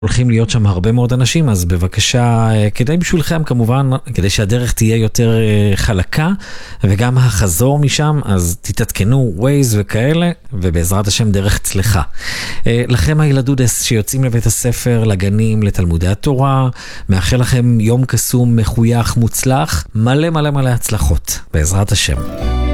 הולכים להיות שם הרבה מאוד אנשים, אז בבקשה, כדאי בשבילכם כמובן, כדי שהדרך תהיה יותר חלקה, וגם החזור משם, אז תתעדכנו ווייז וכאלה, ובעזרת השם דרך צלחה. לכם הילדודס שיוצאים לבית הספר, לגנים, לתלמודי התורה, מאחל לכם יום קסום, מחוייך, מוצלח, מלא מלא מלא הצלחות, בעזרת השם.